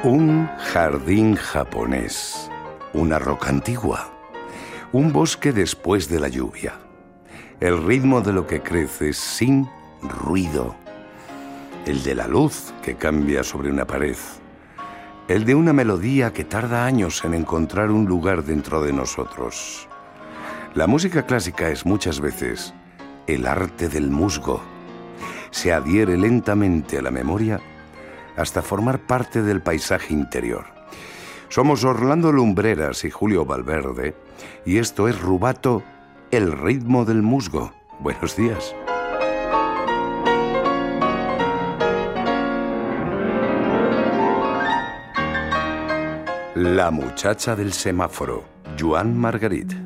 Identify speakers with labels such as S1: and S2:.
S1: Un jardín japonés, una roca antigua, un bosque después de la lluvia, el ritmo de lo que crece sin ruido, el de la luz que cambia sobre una pared, el de una melodía que tarda años en encontrar un lugar dentro de nosotros. La música clásica es muchas veces el arte del musgo. Se adhiere lentamente a la memoria hasta formar parte del paisaje interior. Somos Orlando Lumbreras y Julio Valverde, y esto es Rubato, el ritmo del musgo. Buenos días. La muchacha del semáforo, Joan Margarit.